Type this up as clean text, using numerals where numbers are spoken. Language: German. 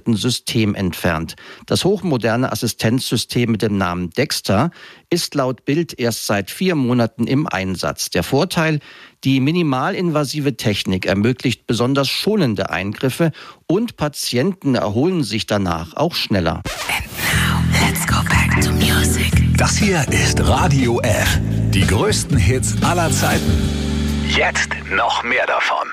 integrierten System entfernt. Das hochmoderne Assistenzsystem mit dem Namen Dexter ist laut Bild erst seit 4 Monaten im Einsatz. Der Vorteil: Die minimalinvasive Technik ermöglicht besonders schonende Eingriffe und Patienten erholen sich danach auch schneller. And now, let's go back to music. Das hier ist Radio F. Die größten Hits aller Zeiten. Jetzt noch mehr davon.